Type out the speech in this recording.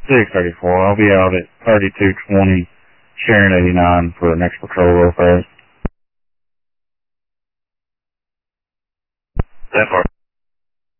634. I'll be out at 3220 Sharon 89 for the next patrol real fast. That far.